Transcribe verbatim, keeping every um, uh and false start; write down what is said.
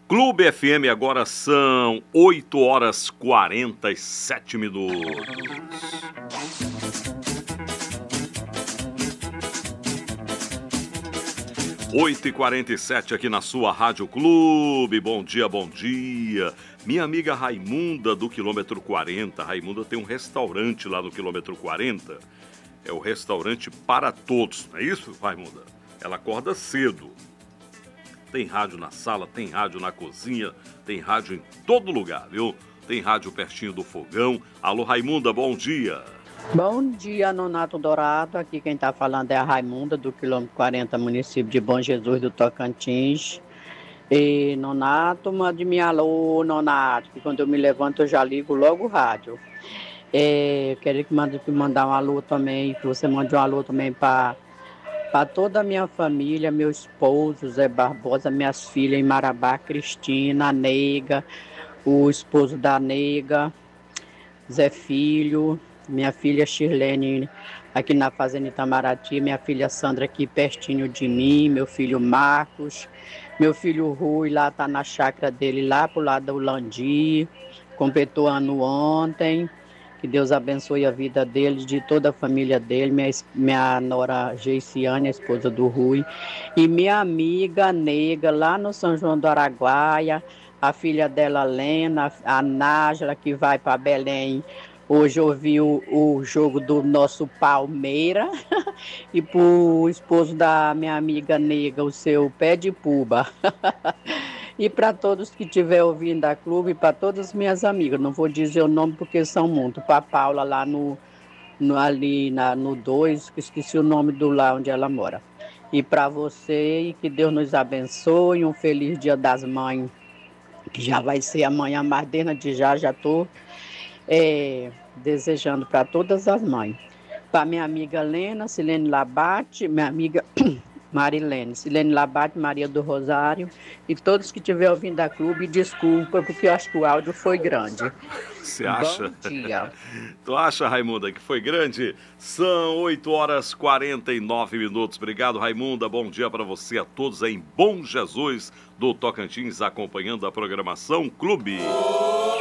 Clube F M, agora são oito horas e quarenta e sete minutos. oito e quarenta e sete aqui na sua Rádio Clube. Bom dia, bom dia. Minha amiga Raimunda do quilômetro quarenta. Raimunda tem um restaurante lá no quilômetro quarenta. É o restaurante para todos, não é isso, Raimunda? Ela acorda cedo. Tem rádio na sala, tem rádio na cozinha, tem rádio em todo lugar, viu? Tem rádio pertinho do fogão. Alô, Raimunda, bom dia. Bom dia, Nonato Dourado. Aqui quem está falando é a Raimunda, do quilômetro quarenta, município de Bom Jesus do Tocantins. E, Nonato, mande me alô, Nonato, que quando eu me levanto eu já ligo logo o rádio. É, quero que mande, que mandar um alô também, que você mande um alô também para para toda a minha família, meu esposo, Zé Barbosa, minhas filhas em Marabá, Cristina, a Neiga, o esposo da Neiga, Zé Filho, minha filha Shirlene aqui na Fazenda Itamaraty, minha filha Sandra aqui pertinho de mim, meu filho Marcos, meu filho Rui lá tá na chácara dele lá pro lado do Landi, completou ano ontem. Que Deus abençoe a vida dele, de toda a família dele, minha, minha nora Geiciane, a esposa do Rui, e minha amiga Nega, lá no São João do Araguaia, a filha dela, Lena, a Nájila, que vai para Belém. Hoje ouviu o, o jogo do nosso Palmeira, e para o esposo da minha amiga Nega, o seu Pé de Puba. E para todos que estiverem ouvindo a clube, e para todas as minhas amigas, não vou dizer o nome porque são muitos, para a Paula lá no, no, ali na, no dois, que esqueci o nome do lá onde ela mora. E para você, e que Deus nos abençoe, um feliz Dia das Mães, que já vai ser amanhã, mas desde de já, já estou é, desejando para todas as mães. Para minha amiga Lena, Silene Labate, minha amiga Marilene, Silene Labate, Maria do Rosário e todos que estiverem ouvindo a clube, desculpa, porque eu acho que o áudio foi grande. Você acha? Bom dia. Tu acha, Raimunda, que foi grande? São oito horas e quarenta e nove minutos. Obrigado, Raimunda. Bom dia para você, a todos aí em Bom Jesus do Tocantins, acompanhando a programação Clube.